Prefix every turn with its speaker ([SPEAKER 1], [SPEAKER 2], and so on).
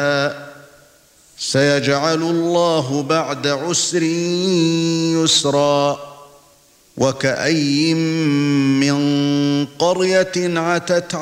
[SPEAKER 1] سيجعل الله بعد عسر يسرا وكأي من قرية عتت